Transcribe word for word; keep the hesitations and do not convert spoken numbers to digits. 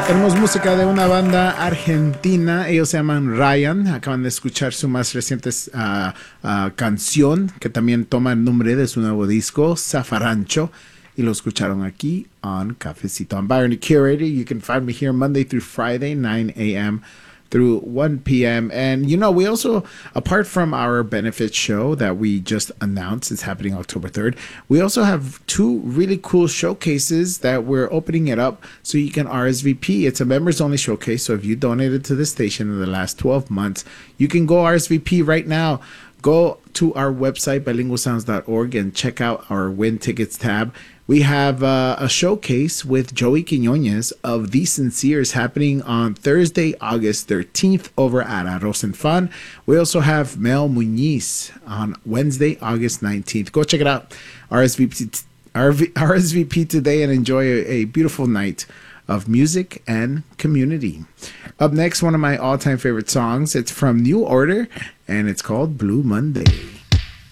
Tenemos música de una banda argentina, ellos se llaman Ryan, acaban de escuchar su más reciente uh, uh, canción, que también toma el nombre de su nuevo disco, Zafarancho, y lo escucharon aquí on Cafecito. I'm Byron the Curator. You can find me here Monday through Friday, nine a.m. through one p.m. And, you know, we also, apart from our benefit show that we just announced, it's happening October third, we also have two really cool showcases that we're opening it up so you can R S V P. It's a members-only showcase, so if you donated to the station in the last twelve months, you can go R S V P right now. Go to our website, bilingual sounds dot org, and check out our Win Tickets tab. We have uh, a showcase with Joey Quinones of The Sinceres happening on Thursday, August thirteenth over at Arroz and Fun. We also have Mel Muñiz on Wednesday, August nineteenth. Go check it out. R S V P, R S V P today and enjoy a, a beautiful night of music and community. Up next, one of my all-time favorite songs. It's from New Order, and it's called Blue Monday.